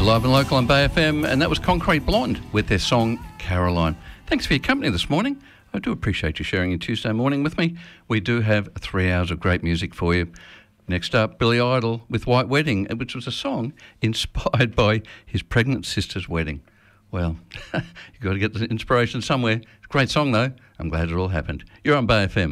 Live and local on Bay FM, and that was Concrete Blonde with their song Caroline. Thanks for your company this morning. I do appreciate you sharing your Tuesday morning with me. We do have 3 hours of great music for you. Next up, Billy Idol with White Wedding, which was a song inspired by his pregnant sister's wedding. Well, you've got to get the inspiration somewhere. Great song, though. I'm glad it all happened. You're on Bay FM.